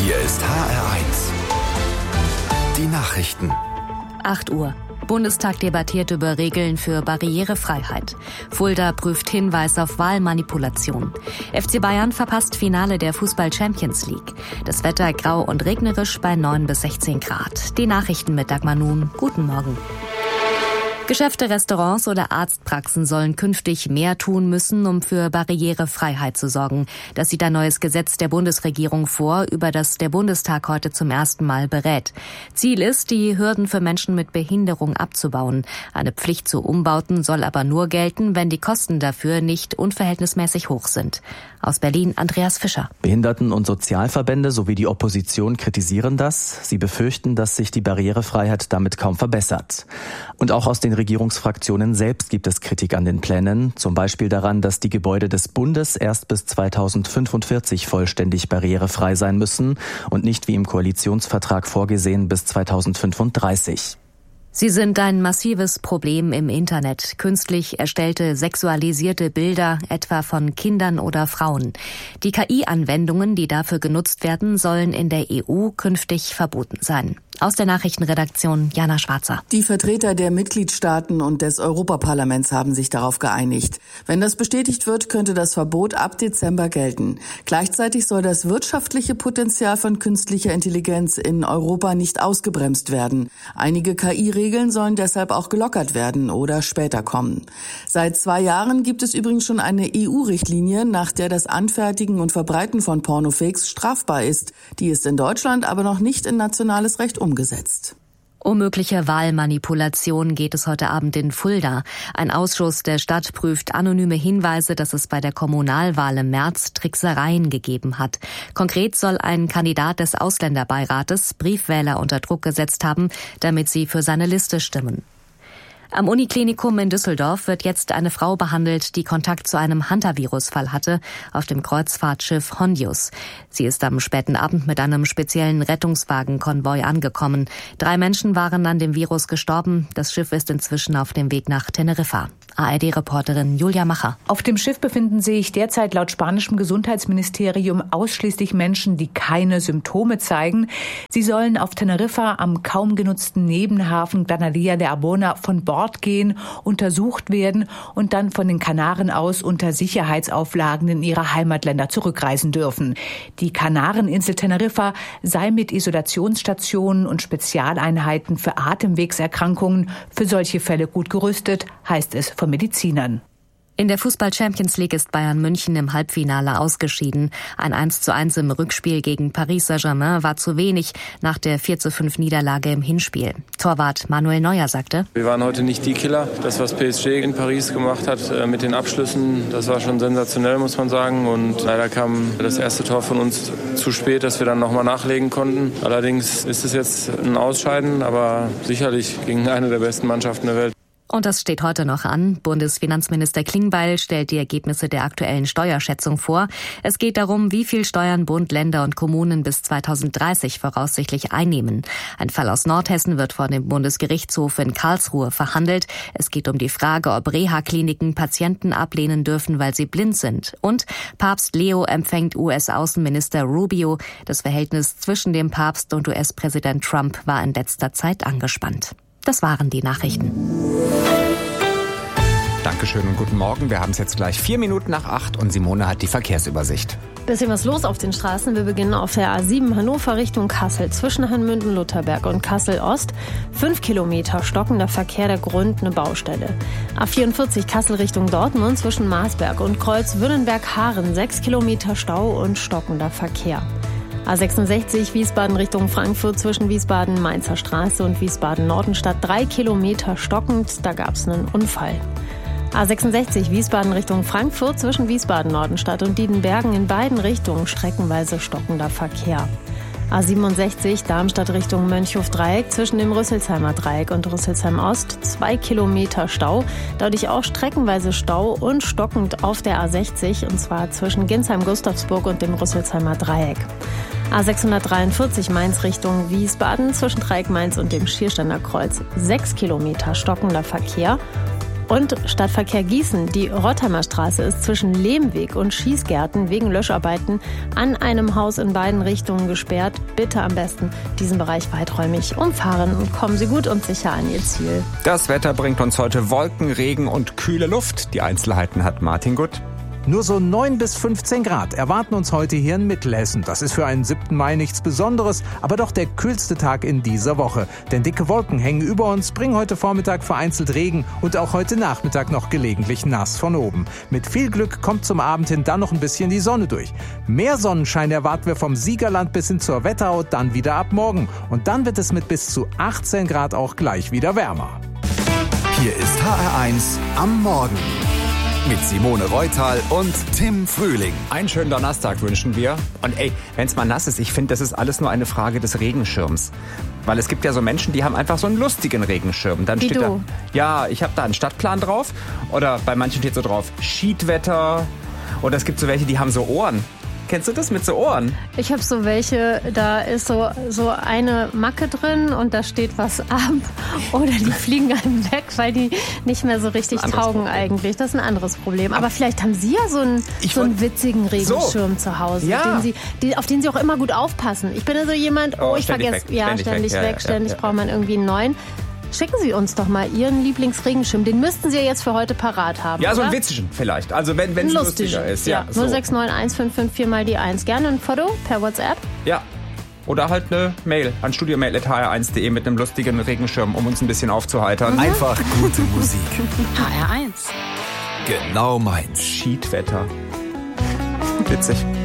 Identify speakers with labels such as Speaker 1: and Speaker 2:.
Speaker 1: Hier ist HR1. Die Nachrichten.
Speaker 2: 8 Uhr. Bundestag debattiert über Regeln für Barrierefreiheit. Fulda prüft Hinweis auf Wahlmanipulation. FC Bayern verpasst Finale der Fußball-Champions League. Das Wetter grau und regnerisch bei 9 bis 16 Grad. Die Nachrichten mit Dagmar Nun. Guten Morgen. Geschäfte, Restaurants oder Arztpraxen sollen künftig mehr tun müssen, um für Barrierefreiheit zu sorgen. Das sieht ein neues Gesetz der Bundesregierung vor, über das der Bundestag heute zum ersten Mal berät. Ziel ist, die Hürden für Menschen mit Behinderung abzubauen. Eine Pflicht zu Umbauten soll aber nur gelten, wenn die Kosten dafür nicht unverhältnismäßig hoch sind. Aus Berlin Andreas Fischer.
Speaker 3: Behinderten- und Sozialverbände sowie die Opposition kritisieren das. Sie befürchten, dass sich die Barrierefreiheit damit kaum verbessert. Und auch aus den Regierungsfraktionen selbst gibt es Kritik an den Plänen, zum Beispiel daran, dass die Gebäude des Bundes erst bis 2045 vollständig barrierefrei sein müssen und nicht wie im Koalitionsvertrag vorgesehen bis 2035.
Speaker 2: Sie sind ein massives Problem im Internet. Künstlich erstellte sexualisierte Bilder, etwa von Kindern oder Frauen. Die KI-Anwendungen, die dafür genutzt werden, sollen in der EU künftig verboten sein. Aus der Nachrichtenredaktion Jana Schwarzer.
Speaker 4: Die Vertreter der Mitgliedstaaten und des Europaparlaments haben sich darauf geeinigt. Wenn das bestätigt wird, könnte das Verbot ab Dezember gelten. Gleichzeitig soll das wirtschaftliche Potenzial von künstlicher Intelligenz in Europa nicht ausgebremst werden. Einige KI-Regeln sollen deshalb auch gelockert werden oder später kommen. Seit 2 Jahren gibt es übrigens schon eine EU-Richtlinie, nach der das Anfertigen und Verbreiten von Pornofakes strafbar ist. Die ist in Deutschland aber noch nicht in nationales Recht umgesetzt.
Speaker 2: Um mögliche Wahlmanipulation geht es heute Abend in Fulda. Ein Ausschuss der Stadt prüft anonyme Hinweise, dass es bei der Kommunalwahl im März Tricksereien gegeben hat. Konkret soll ein Kandidat des Ausländerbeirates Briefwähler unter Druck gesetzt haben, damit sie für seine Liste stimmen. Am Uniklinikum in Düsseldorf wird jetzt eine Frau behandelt, die Kontakt zu einem Hantavirus-Fall hatte, auf dem Kreuzfahrtschiff Hondius. Sie ist am späten Abend mit einem speziellen Rettungswagenkonvoi angekommen. 3 Menschen waren an dem Virus gestorben. Das Schiff ist inzwischen auf dem Weg nach Teneriffa. ARD-Reporterin Julia Macher.
Speaker 5: Auf dem Schiff befinden sich derzeit laut spanischem Gesundheitsministerium ausschließlich Menschen, die keine Symptome zeigen. Sie sollen auf Teneriffa am kaum genutzten Nebenhafen Granadilla de Arbona von Bord gehen, untersucht werden und dann von den Kanaren aus unter Sicherheitsauflagen in ihre Heimatländer zurückreisen dürfen. Die Kanareninsel Teneriffa sei mit Isolationsstationen und Spezialeinheiten für Atemwegserkrankungen für solche Fälle gut gerüstet, heißt es von Medizinern.
Speaker 2: In der Fußball-Champions League ist Bayern München im Halbfinale ausgeschieden. Ein 1:1 im Rückspiel gegen Paris Saint-Germain war zu wenig nach der 4:5-Niederlage im Hinspiel. Torwart Manuel Neuer sagte:
Speaker 6: Wir waren heute nicht die Killer. Das, was PSG in Paris gemacht hat mit den Abschlüssen, das war schon sensationell, muss man sagen. Und leider kam das erste Tor von uns zu spät, dass wir dann nochmal nachlegen konnten. Allerdings ist es jetzt ein Ausscheiden, aber sicherlich gegen eine der besten Mannschaften der Welt.
Speaker 2: Und das steht heute noch an. Bundesfinanzminister Klingbeil stellt die Ergebnisse der aktuellen Steuerschätzung vor. Es geht darum, wie viel Steuern Bund, Länder und Kommunen bis 2030 voraussichtlich einnehmen. Ein Fall aus Nordhessen wird vor dem Bundesgerichtshof in Karlsruhe verhandelt. Es geht um die Frage, ob Reha-Kliniken Patienten ablehnen dürfen, weil sie blind sind. Und Papst Leo empfängt US-Außenminister Rubio. Das Verhältnis zwischen dem Papst und US-Präsident Trump war in letzter Zeit angespannt. Das waren die Nachrichten.
Speaker 7: Dankeschön und guten Morgen. Wir haben es jetzt gleich 4 Minuten nach 8 und Simone hat die Verkehrsübersicht.
Speaker 8: Bisschen was los auf den Straßen. Wir beginnen auf der A7 Hannover Richtung Kassel. Zwischen Hanmünden, Lutherberg und Kassel-Ost 5 Kilometer stockender Verkehr, der Grund eine Baustelle. A44 Kassel Richtung Dortmund zwischen Marsberg und Kreuz-Württemberg-Haaren 6 Kilometer Stau und stockender Verkehr. A66 Wiesbaden Richtung Frankfurt zwischen Wiesbaden-Mainzer Straße und Wiesbaden-Nordenstadt 3 Kilometer stockend, da gab es einen Unfall. A66 Wiesbaden Richtung Frankfurt zwischen Wiesbaden-Nordenstadt und Diedenbergen in beiden Richtungen streckenweise stockender Verkehr. A67 Darmstadt Richtung Mönchhof-Dreieck zwischen dem Rüsselsheimer Dreieck und Rüsselsheim-Ost 2 Kilometer Stau, dadurch auch streckenweise Stau und stockend auf der A60 und zwar zwischen Ginsheim-Gustavsburg und dem Rüsselsheimer Dreieck. A643 Mainz Richtung Wiesbaden zwischen Dreieck Mainz und dem Schiersteiner Kreuz 6 Kilometer stockender Verkehr. Und Stadtverkehr Gießen. Die Rottheimer Straße ist zwischen Lehmweg und Schießgärten wegen Löscharbeiten an einem Haus in beiden Richtungen gesperrt. Bitte am besten diesen Bereich weiträumig umfahren und kommen Sie gut und sicher an Ihr Ziel.
Speaker 7: Das Wetter bringt uns heute Wolken, Regen und kühle Luft. Die Einzelheiten hat Martin Gutt.
Speaker 9: Nur so 9 bis 15 Grad erwarten uns heute hier in Mittelhessen. Das ist für einen 7. Mai nichts Besonderes, aber doch der kühlste Tag in dieser Woche. Denn dicke Wolken hängen über uns, bringen heute Vormittag vereinzelt Regen und auch heute Nachmittag noch gelegentlich nass von oben. Mit viel Glück kommt zum Abend hin dann noch ein bisschen die Sonne durch. Mehr Sonnenschein erwarten wir vom Siegerland bis hin zur Wetterau dann wieder ab morgen. Und dann wird es mit bis zu 18 Grad auch gleich wieder wärmer.
Speaker 1: Hier ist HR1 am Morgen. Mit Simone Reutal und Tim Frühling.
Speaker 7: Einen schönen Donnerstag wünschen wir. Und wenn es mal nass ist, ich finde, das ist alles nur eine Frage des Regenschirms. Weil es gibt ja so Menschen, die haben einfach so einen lustigen Regenschirm. Dann steht da, ja, ich habe da einen Stadtplan drauf. Oder bei manchen steht so drauf, Schiedwetter. Oder es gibt so welche, die haben so Ohren. Kennst du das mit so Ohren?
Speaker 8: Ich habe so welche, da ist so eine Macke drin und da steht was ab. Oder die fliegen einem weg, weil die nicht mehr so richtig taugen eigentlich. Das ist ein anderes Problem. Aber vielleicht haben Sie ja so einen witzigen Regenschirm zu Hause,
Speaker 7: ja,
Speaker 8: auf den Sie auch immer gut aufpassen. Ich bin ja so jemand, ich vergesse, ständig weg, ständig braucht man irgendwie einen neuen. Schicken Sie uns doch mal Ihren Lieblingsregenschirm. Den müssten Sie ja jetzt für heute parat haben.
Speaker 7: Ja, so einen
Speaker 8: oder?
Speaker 7: witzigen vielleicht. Also wenn es lustiger ist. Ja,
Speaker 8: 0691554 mal die 1. Gerne ein Foto per WhatsApp.
Speaker 7: Ja. Oder halt eine Mail an studiomail@hr1.de mit einem lustigen Regenschirm, um uns ein bisschen aufzuheitern.
Speaker 1: Einfach gute Musik.
Speaker 2: HR1.
Speaker 1: Genau meins.
Speaker 7: Schiedwetter. Witzig.